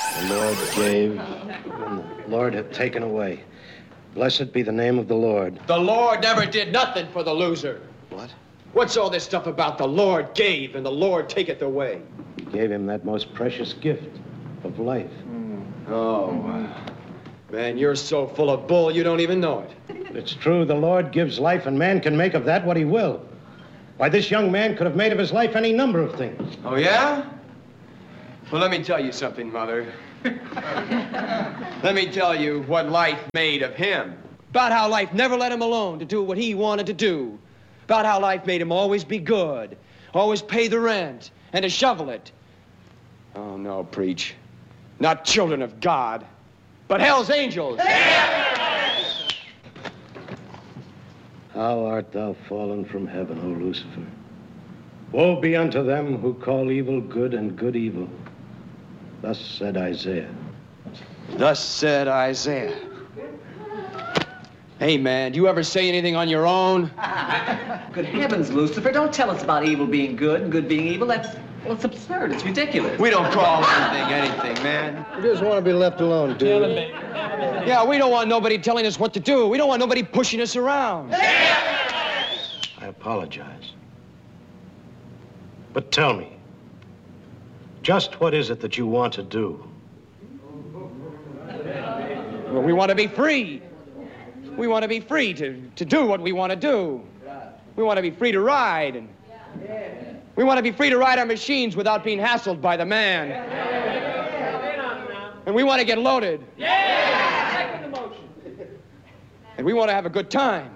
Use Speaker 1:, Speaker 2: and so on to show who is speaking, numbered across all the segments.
Speaker 1: The Lord gave, and the Lord hath taken away. Blessed be the name of the Lord.
Speaker 2: The Lord never did nothing for the loser.
Speaker 1: What?
Speaker 2: What's all this stuff about the Lord gave and the Lord taketh away?
Speaker 1: He gave him that most precious gift of life.
Speaker 2: Oh, man, you're so full of bull you don't even know it.
Speaker 1: It's true, the Lord gives life, and man can make of that what he will. Why, this young man could have made of his life any number of things.
Speaker 2: Oh, yeah? Well, let me tell you something, Mother. Let me tell you what life made of him. About how life never let him alone to do what he wanted to do. About how life made him always be good, always pay the rent, and to shovel it. Oh, no, preach. Not children of God, but hell's angels.
Speaker 1: How art thou fallen from heaven, O Lucifer? Woe be unto them who call evil good and good evil. Thus said Isaiah.
Speaker 2: Thus said Isaiah. Hey, man, do you ever say anything on your own?
Speaker 3: Good heavens, Lucifer, don't tell us about evil being good and good being evil. Well, it's absurd. It's ridiculous.
Speaker 2: We don't call anything, man.
Speaker 1: We just want to be left alone, dude.
Speaker 2: Yeah, we don't want nobody telling us what to do. We don't want nobody pushing us around.
Speaker 1: I apologize. But tell me, just what is it that you want to do?
Speaker 2: Well, we want to be free. We want to be free to do what we want to do. We want to be free to ride. And we want to be free to ride our machines without being hassled by the man. And we want to get loaded. And we want to have a good time.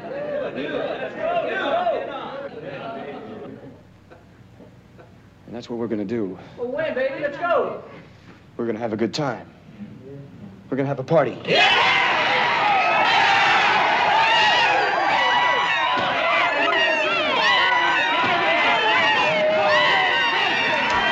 Speaker 2: And that's what we're going to do.
Speaker 4: Well, when, baby? Let's go.
Speaker 2: We're going to have a good time. We're going to have a party.
Speaker 4: Yeah!